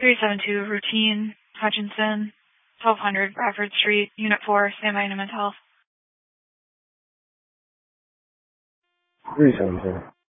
372 routine, Hutchinson, 1200 Bradford Street, Unit 4, standby to mental health. 372.